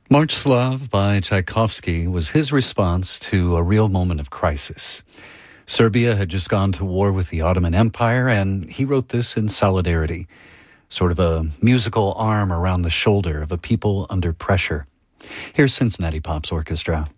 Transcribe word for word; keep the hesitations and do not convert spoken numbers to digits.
March Slav by Tchaikovsky was his response to a real moment of crisis. Serbia had just gone to war with the Ottoman Empire, and he wrote this in solidarity, sort of a musical arm around the shoulder of a people under pressure. Here's Cincinnati Pops Orchestra.